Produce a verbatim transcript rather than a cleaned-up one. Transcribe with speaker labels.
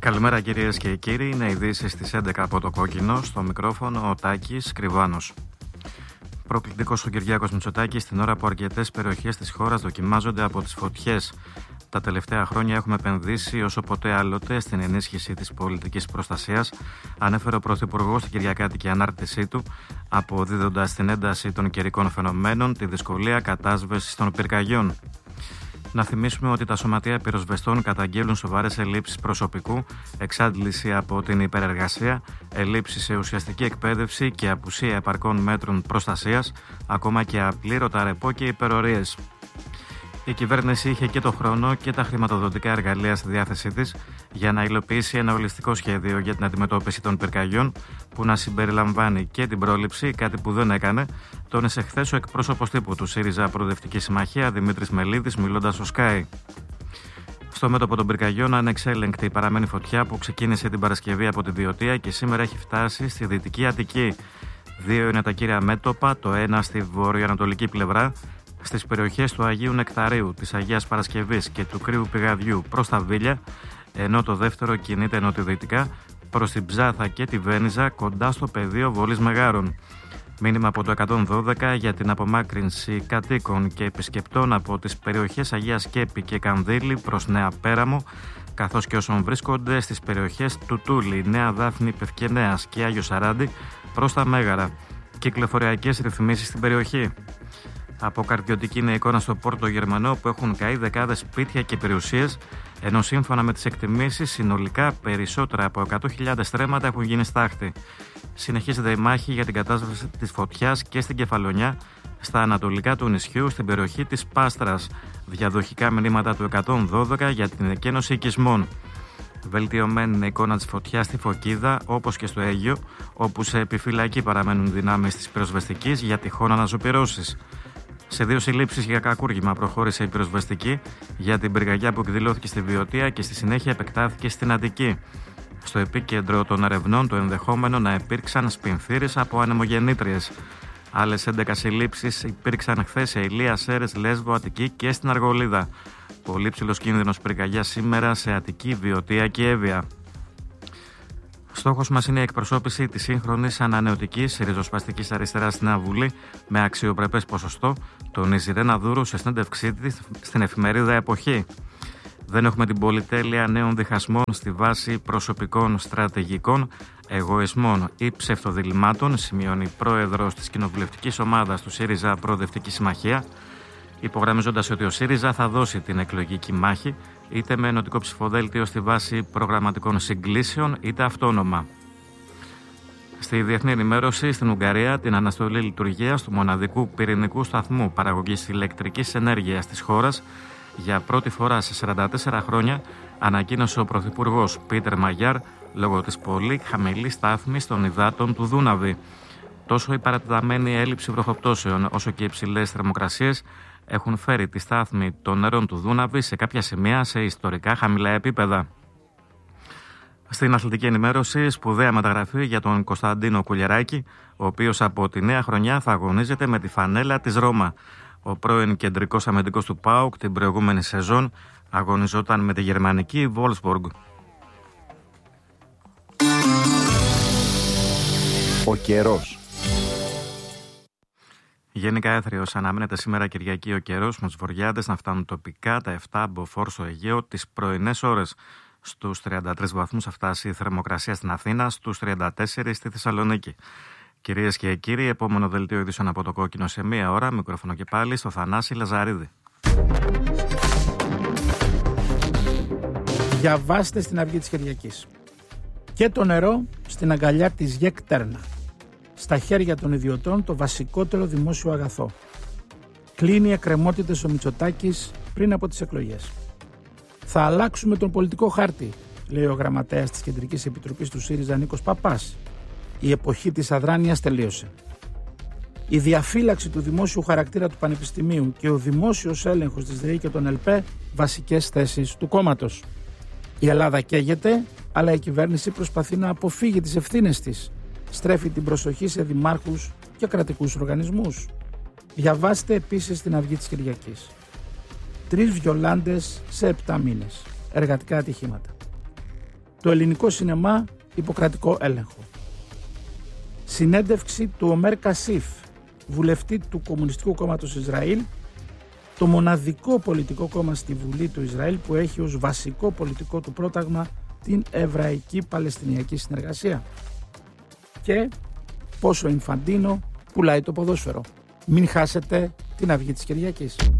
Speaker 1: Καλημέρα κυρίες και κύριοι, είναι ειδήσεις στις έντεκα από το Κόκκινο, στο μικρόφωνο ο Τάκης Κρυβάνος. Προκλητικός ο Κυριάκος Μητσοτάκης την ώρα που αρκετές περιοχές της χώρας δοκιμάζονται από τις φωτιές. Τα τελευταία χρόνια έχουμε επενδύσει όσο ποτέ άλλοτε στην ενίσχυση της πολιτικής προστασίας, ανέφερε ο Πρωθυπουργός στην Κυριακάτικη ανάρτησή του, αποδίδοντας την ένταση των καιρικών φαινομένων τη δυσκολία κατάσβεσης των πυρκαγιών. Να θυμίσουμε ότι τα σωματεία πυροσβεστών καταγγέλουν σοβαρές ελλείψεις προσωπικού, εξάντληση από την υπερεργασία, ελλείψεις σε ουσιαστική εκπαίδευση και απουσία επαρκών μέτρων προστασίας, ακόμα και απλήρωτα ρεπό και υπερορίες. Η κυβέρνηση είχε και το χρόνο και τα χρηματοδοτικά εργαλεία στη διάθεσή της για να υλοποιήσει ένα ολιστικό σχέδιο για την αντιμετώπιση των πυρκαγιών που να συμπεριλαμβάνει και την πρόληψη, κάτι που δεν έκανε, τόνισε χθες ο εκπρόσωπος τύπου του ΣΥΡΙΖΑ Προοδευτική Συμμαχία Δημήτρης Μελίδης, μιλώντας στο Sky. Στο μέτωπο των πυρκαγιών, ανεξέλεγκτη παραμένει φωτιά που ξεκίνησε την Παρασκευή από τη Βιωτία και σήμερα έχει φτάσει στη Δυτική Αττική. Δύο είναι τα κύρια μέτωπα, το ένα στη βορειοανατολική πλευρά, στις περιοχές του Αγίου Νεκταρίου, της Αγίας Παρασκευής και του Κρύου Πηγαδιού προς τα Βίλια, ενώ το δεύτερο κινείται νοτιοδυτικά προς την Ψάθα και τη Βένιζα κοντά στο πεδίο Βολής Μεγάρων. Μήνυμα από το εκατόν δώδεκα για την απομάκρυνση κατοίκων και επισκεπτών από τις περιοχές Αγία Σκέπη και Κανδύλη προς Νέα Πέραμο, καθώς και όσων βρίσκονται στις περιοχές του Τούλη, Νέα Δάφνη, Πευκενέας και Άγιο Σαράντι προς τα Μέγαρα. Κυκλοφοριακές ρυθμίσεις στην περιοχή. Αποκαρδιωτική είναι η εικόνα στο Πόρτο Γερμανό που έχουν καεί δεκάδες σπίτια και περιουσίες, ενώ σύμφωνα με τις εκτιμήσεις συνολικά περισσότερα από εκατό χιλιάδες στρέμματα έχουν γίνει στάχτη. Συνεχίζεται η μάχη για την κατάσβεση της φωτιάς και στην Κεφαλονιά, στα ανατολικά του νησιού, στην περιοχή της Πάστρας. Διαδοχικά μηνύματα του εκατόν δώδεκα για την εκένωση οικισμών. Βελτιωμένη είναι η εικόνα της φωτιάς στη Φωκίδα, όπως και στο Αίγιο, όπου σε επιφυλακή παραμένουν δυνάμεις της πυροσβεστικής για τυχόν αναζωπυρώσεις. Σε δύο συλλήψεις για κακούργημα προχώρησε η πυροσβεστική για την πυρκαγιά που εκδηλώθηκε στη Βιωτία και στη συνέχεια επεκτάθηκε στην Αττική. Στο επίκεντρο των ερευνών το ενδεχόμενο να υπήρξαν σπινθήρες από ανεμογεννήτριες. Άλλες έντεκα συλλήψεις υπήρξαν χθες σε Ηλία, Σέρρες, Λέσβο, Αττική και στην Αργολίδα. Πολύ ψηλός κίνδυνος πυρκαγιάς σήμερα σε Αττική, Βιωτία και Εύβοια. Στόχος μας είναι η εκπροσώπηση της σύγχρονης ανανεωτικής ριζοσπαστικής αριστεράς στην Βουλή με αξιοπρεπές ποσοστό, τονίζει η Ρένα Δούρου σε συνέντευξή της στην εφημερίδα Εποχή. Δεν έχουμε την πολυτέλεια νέων διχασμών στη βάση προσωπικών στρατηγικών, εγωισμών ή ψευτοδιλημάτων, σημειώνει πρόεδρος της κοινοβουλευτικής ομάδας του ΣΥΡΙΖΑ Προοδευτική Συμμαχία, υπογραμμίζοντας ότι ο ΣΥΡΙΖΑ θα δώσει την εκλογική μάχη είτε με ενωτικό ψηφοδέλτιο στη βάση προγραμματικών συγκλήσεων είτε αυτόνομα. Στη διεθνή ενημέρωση, στην Ουγγαρία, την αναστολή λειτουργίας του μοναδικού πυρηνικού σταθμού παραγωγής ηλεκτρικής ενέργειας της χώρας για πρώτη φορά σε σαράντα τέσσερα χρόνια ανακοίνωσε ο Πρωθυπουργός Πίτερ Μαγιάρ λόγω της πολύ χαμηλής στάθμης των υδάτων του Δούναβη. Τόσο η παρατεταμένη έλλειψη βροχοπτώσεων όσο και οι υψηλές θερμοκρασίες έχουν φέρει τη στάθμη των νερών του Δούναβη σε κάποια σημεία σε ιστορικά χαμηλά επίπεδα. Στην αθλητική ενημέρωση, σπουδαία μεταγραφή για τον Κωνσταντίνο Κουλιεράκη, ο οποίος από τη νέα χρονιά θα αγωνίζεται με τη φανέλα της Ρώμα. Ο πρώην κεντρικός αμυντικός του ΠΑΟΚ την προηγούμενη σεζόν αγωνιζόταν με τη γερμανική Wolfsburg.
Speaker 2: Ο καιρός.
Speaker 1: Γενικά έθριος αναμένεται σήμερα Κυριακή ο καιρός με τους βορειάδες να φτάνουν τοπικά τα επτά μποφόρ στο Αιγαίο τις πρωινές ώρες. Στους τριάντα τρεις βαθμούς θα φτάσει η θερμοκρασία στην Αθήνα, στους τριάντα τέσσερις στη Θεσσαλονίκη. Κυρίες και κύριοι, επόμενο δελτίο ειδήσεων από το Κόκκινο σε μία ώρα. Μικρόφωνο και πάλι στο Θανάση Λαζαρίδη.
Speaker 3: Διαβάστε στην Αυγή της Κυριακής. Και το νερό στην αγκαλιά της ΓΕΚ Τέρνα. Στα χέρια των ιδιωτών το βασικότερο δημόσιο αγαθό. Κλείνει εκκρεμότητες ο Μητσοτάκης πριν από τις εκλογές. Θα αλλάξουμε τον πολιτικό χάρτη, λέει ο γραμματέας της Κεντρικής Επιτροπής του ΣΥΡΙΖΑ Νίκος Παπάς. Η εποχή της αδράνειας τελείωσε. Η διαφύλαξη του δημόσιου χαρακτήρα του Πανεπιστημίου και ο δημόσιος έλεγχος της ΔΕΗ και των ΕΛΠΕ βασικές θέσεις του κόμματος. Η Ελλάδα καίγεται, αλλά η κυβέρνηση προσπαθεί να αποφύγει τις ευθύνες της. Στρέφει την προσοχή σε δημάρχους και κρατικούς οργανισμούς. Διαβάστε επίσης την Αυγή της Κυριακής. Τρεις βιολάντες σε επτά μήνες. Εργατικά ατυχήματα. Το ελληνικό σινεμά υποκρατικό έλεγχο. Συνέντευξη του Ομέρ Κασίφ, βουλευτή του Κομμουνιστικού Κόμματος Ισραήλ, το μοναδικό πολιτικό κόμμα στη Βουλή του Ισραήλ που έχει ως βασικό πολιτικό του πρόταγμα την Εβραϊκή Παλαιστινιακή Συνεργασία. Και πόσο Ινφαντίνο πουλάει το ποδόσφαιρο. Μην χάσετε την αυγή της Κυριακής.